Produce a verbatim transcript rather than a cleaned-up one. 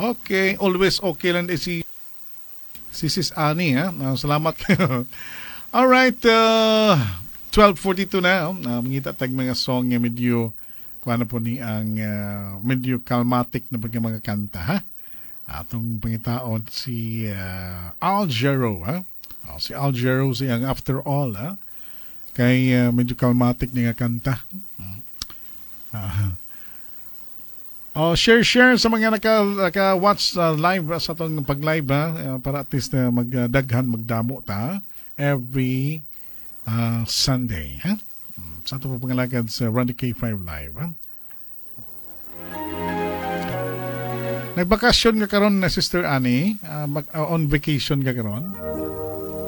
Okay, always okay lang eh, si si Sis Annie, ha? Uh, salamat. Alright, uh, twelve forty-two na. Uh, mangita tag mga song nga medyo kuha na po ni ang uh, medyo calmatic na pag mga kanta, ha? Atong pangitaon si uh, Al Jarreau, ha? Oh, si Al Jarreau siyang After All, ha? Kay uh, medyo calmatic nga kanta. Uh, oh, share share sa mga naka naka watch uh, live uh, sa tong pag-live, ha? Uh, para at least uh, magdaghan magdamo ta every uh, Sunday, ha? Sa ato po pangalagad sa Ronnie K five Live, ha? Nagbakasyon ka karon na Sister Annie, uh, mag, uh, on vacation ka karon.